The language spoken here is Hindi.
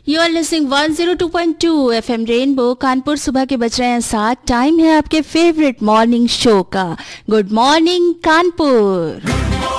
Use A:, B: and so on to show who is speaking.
A: You are listening 102.2 FM rainbow Kanpur. सुबह के बज रहे हैं 7। टाइम है आपके फेवरेट मॉर्निंग शो का। Good morning Kanpur.